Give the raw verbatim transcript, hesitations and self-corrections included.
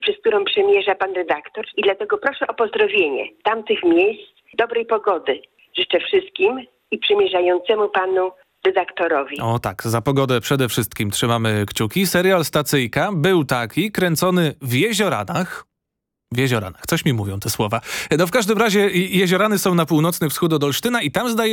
przez którą przemierza pan redaktor i dlatego proszę o pozdrowienie tamtych miejsc, dobrej pogody. Życzę wszystkim i przemierzającemu panu redaktorowi. O tak, za pogodę przede wszystkim trzymamy kciuki. Serial Stacyjka był taki, kręcony w Jezioranach. W Jezioranach, coś mi mówią te słowa. No w każdym razie Jeziorany są na północny wschód od Olsztyna i tam zdaje